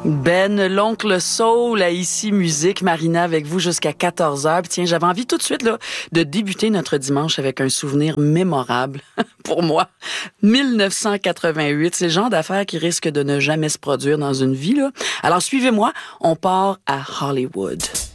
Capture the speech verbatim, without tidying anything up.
Ben, l'oncle Soul, à Ici Musique, Marina avec vous jusqu'à quatorze heures. Puis tiens, j'avais envie tout de suite là de débuter notre dimanche avec un souvenir mémorable pour moi. mille neuf cent quatre-vingt-huit, c'est le genre d'affaires qui risque de ne jamais se produire dans une vie, là. Alors suivez-moi, on part à Hollywood.